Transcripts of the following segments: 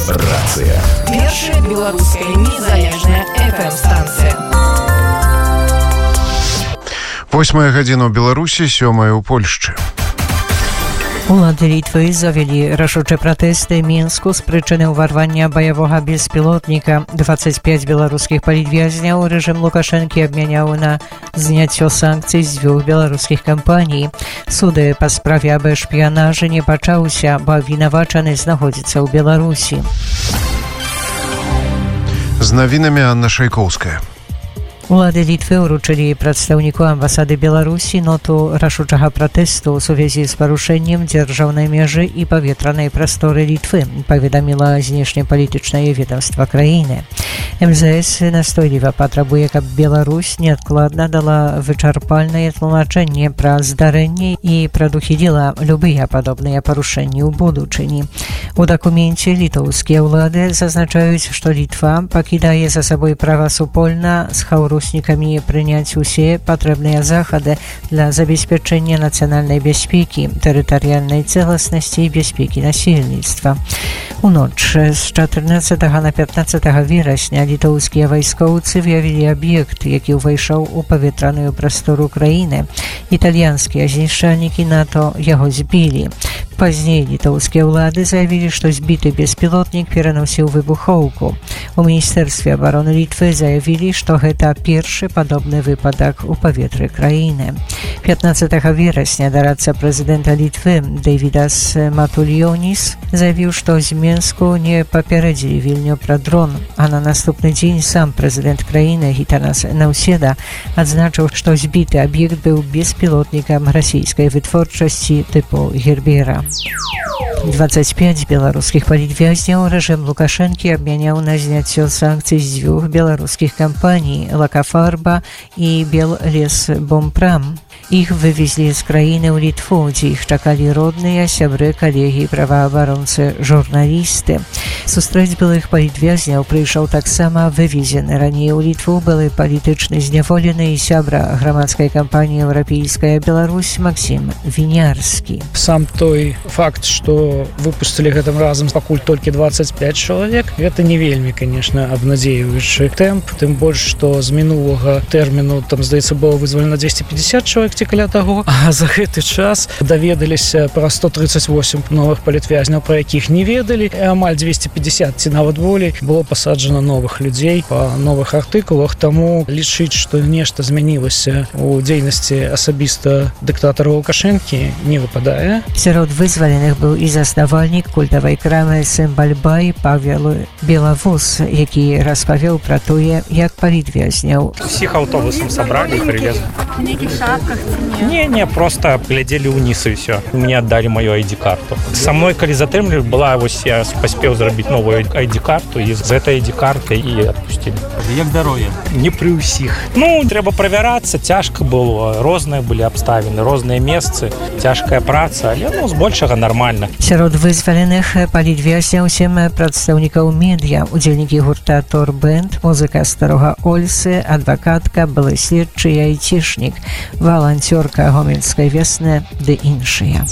Рацыя. Першая беларуская незалежная FM-станція. 8 гадзіна ў Беларусі, 7 у Польшчы. Улады Літвы завялі рашучыя пратэсты Мінску з прычыны ўварвання баявога беспілотніка. 25 беларускіх палітвязняў рэжым Лукашэнкі абмяняў на зняццё санкцый з 2 беларускіх кампаній. Суды па справе аб шпіянажы не пачаўся, бо абвінавачаны знаходзіцца ў Беларусі. З навінамі Анна Шайкоўская. Улады Літвы ўручылі прадстаўніку амбасады Беларусі ноту рашучага пратэсту ў сувязі з парушэннем дзяржаўнай мяжы і паветранай прасторы Літвы, паведаміла знешнепалітычнае ведомства краіны. МЗС настойліва патрабуе, каб Беларусь неадкладна дала вычарпальнае тлумачэнне пра здарэнне і прадухіліла любыя падобныя парушэнні ў будучыні. У дакуменце літоўскія ўлады зазначаюць, што Літва пакідае за сабой права супольна з хаўруснікамі прыняць усе патрэбныя захады для забеспячэння нацыянальнай бяспекі, тэрытарыяльнай цэласнасці і бяспекі насельніцтва. У ноч з 14 на 15 верасня літоўскія вайскоўцы выявілі аб'ект, які ўвайшоў у паветраную прастору краіны. Італьянскія знішчальнікі НАТО яго збілі. Пазней літоўскія ўлады заявілі, што збіты беспілотнік пераносіў выбухоўку. У міністэрстве абароны Літвы заявілі, што гэта першы падобны выпадак у паветры краіны. 15 верасня дарадца прэзідэнта Літвы Дэвідас Матульёніс заявіў, што з Мінску не папярэдзілі Вільню пра дрон, а на наступны дзень сам прэзідэнт краіны Гітанас Наўседа адзначыў, што збіты аб'ект быў беспілотнікам расійскай вытворчасці тыпу Гербера. 25 беларускіх палітвязняў рэжым Лукашэнкі абмяняў на зняццё санкцый з 2 беларускіх кампаній Лакафарба і Беллесбомпрам. Іх вывезлі з краіны ў Літву, дзе іх чакалі родныя, сябры, калегі, праваабаронцы, журналісты. Сустрэць былых палітвязняў прыйшоў таксама вывезены раней у Літву былы палітычны зняволены і сябра грамадскай кампаніі «Еўрапейская Беларусь» Максім Вінярскі. Сам той факт, што выпустылі гэтым разам пакуль толькі 25 чалавек, гэта не вельмі, конечно, абнадзеюючы тэмп, тым больш, што з мінулага тэрміну, там, здаецца, было вызвалена 250 чалавек ці каля таго, а за гэты час даведаліся пра 138 новых палітвязняў, пра якіх не ведалі, і амаль 250 ці нават болей было пасаджана новых людзей па новых артыкулах, таму лічыць, што нешта змянілася ў дзейнасці асабіста дыктатара Лукашэнкі не выпадае. Сярод вызваленых быў і заснавальнік культавай крамы «Сімбальбай» Павел Белавус, які распавёў пра тое, як палітвязняў. Всіх аўтобусам сабралі і прывезли. В нейкіх шапках ці не? Не, просто глядзелі ўніз і ўсё. Мне аддалі маю ID-карту. Са мной, калі затрымлівалі, была, вось я паспеў зрабіць новую ID-карту, і з гэтай ID-картай і адпусцілі. Як дарогі? Не пры ўсіх. Ну, трэба правярацца, цяжка было, розныя былі абставіны, розныя месцы, цяжкая праца, але, збольшага нармальна. Сярод вызваленых палітвязняў 7 прадстаўнікаў медыа, удзельнікі гурта «Торбэнд», музыка старога Ольсы, адвакатка, былы следчы і айцішнік, валанцёрка гомельскай весны ды іншыя.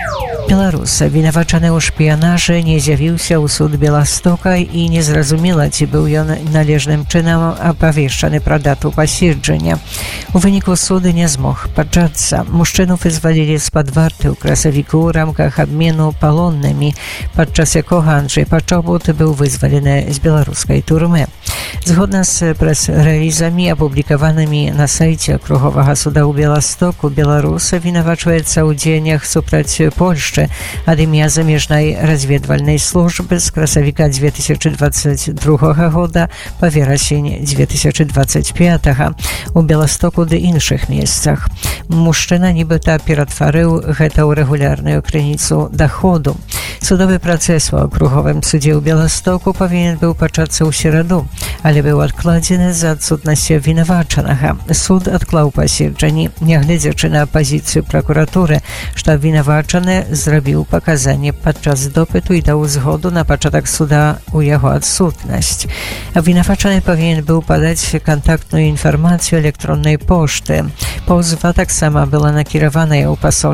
Беларус, абвінавачаны ў шпіянажы, не з'явіўся ў суд Беластока і незразумела, ці быў ён належным чынам апавешчаны пра дату паседжання. У выніку суды не змог пачацца. Мужчыну вызвалілі з-пад варты ў красавіку ў рамках абмену палоннымі, падчас якога Анджэй Пачобут быў вызвалены з беларускай турмы. Згодна з прэс-рэлізамі, апублікаванымі на сайце акруговага суда ў Беластоку, беларус абвінавачваецца ў дзеяннях супраць Польшчы ад імя замежнай разведвальнай службы з красавіка 2022 года па верасень 2025 у Беластоку ды іншых месцах. Мужчына нібыта ператварыў гэта ў рэгулярную крыніцу даходу. Судовы працэс у акруговым судзе ў Беластоку павінен быў пачацца ў сераду, але быў адкладзены з-за адсутнасці абвінавачанага. Суд адклаў паседжанні, нягледзячы на пазіцыю пракуратуры, што абвінавачаны зрабіў паказанне падчас допыту і даў згоду на пачатак суда ў яго адсутнасць. Абвінавачаны павінен быў падаць кантактную інфармацыю электроннай пошты. Позва таксама была накіраваная ў пасольстве